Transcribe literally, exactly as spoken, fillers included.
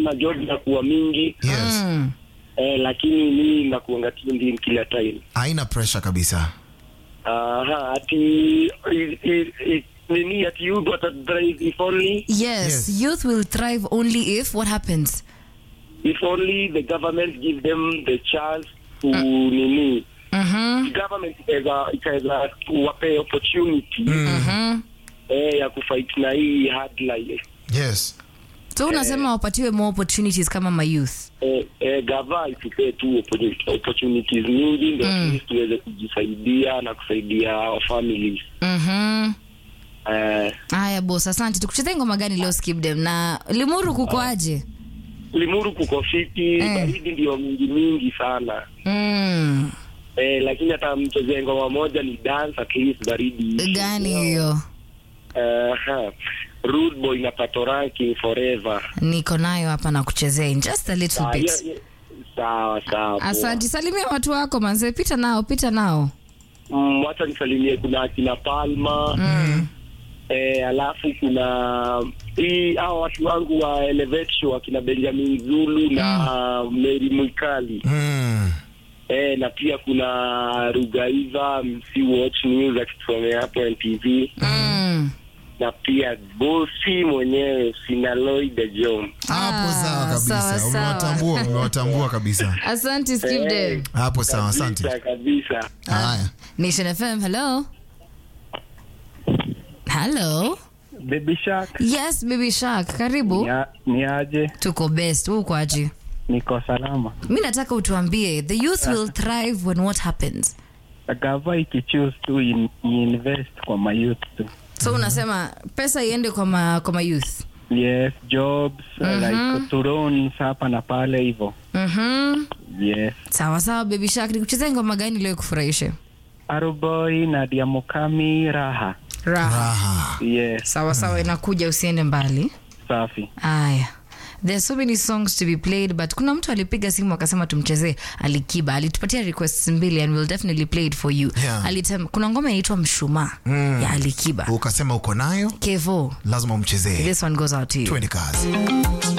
sana, job inakuwa mingi. Yes. Mm. Eh, lakini mimi nakuanga tuned kila time. Haina pressure kabisa. Aha, ati i- i- i- nini ati you got a drive if only Yes, Yes. youth will thrive only if what happens? if only the government give them the chance to nini. Mhm. The government ikaweza ikaweza kuwape opportunity Mhm. eh, ya kufight na hii hard life. Yes. So unasema wapatiwe more opportunities kama my youth. Eh, eh, gava itupe tu opportuni- opportunities nyingi ndio Mm. sisi tuweze kujisaidia na kusaidia our families. Mhm. Eh, Haya boss, asante. Tukuchezee ngoma gani leo Skip Dem? Na Limuru kuko aje? Limuru kuko fiti, Eh. baridi ndio mingi mingi sana. Mm. Eh, lakini hata mchezee ngoma moja ni dance at least baridi. Gani hiyo? Aha. Rude Boy na Pato Ranking Forever. Niko nayo hapa na kuchezea in just a little Ah, bit. yeah, yeah. Sawa sawa. poa. Asante, salimia watu wako manze, pita nao, pita nao. Mm, wacha nisalimie kuna akina Palma. Mm. Eh, alafu kuna hii hao watu wangu wa Elevate Show akina Benjamin Zulu na Mary Mwikali. Mm. Eh, na pia kuna Rugaiva msi Watch News akitusomea hapo N T V. Mm. Na pia bosi mwenyewe Sinaloy de Jom. Hapo Ah, sawa kabisa. sawa, sawa. Umewatambua, umewatambua kabisa. Asante Skip Eh. Dem. Hapo sawa, asante. Kabisa kabisa. Haya. Nation F M, hello. Hello. Baby Shark. Yes, Baby Shark, karibu. Nia, ni aje? Tuko best, wewe uko aje? Niko salama. Mimi nataka utuambie, the youth will thrive when what happens? Gava ikichoose tu in, invest kwa mayouth tu. So unasema pesa iende kwa ma, kwa ma youth. Yes, jobs, Mhm. like to loans hapa na pale hivyo. Mhm. Yes. Sawa sawa Baby Shark, nikuchezea ngoma gani leo kufurahishe? Aruboy na Diamokami Raha. Raha. Raha. Yes, Sawa sawa, inakuja, usiende mbali. safi. Aya. There's so many songs to be played, but kuna mtu alipiga simu akasema tumchezee Alikiba. Alitupatia requests mbili and we'll definitely play it for you. Yeah. Alitem, kuna ngoma inaitwa Mshumaa Mm. ya Alikiba. Ukasema uko nayo, Kevo, lazima umchezee. this one goes out to you. Twende kazi.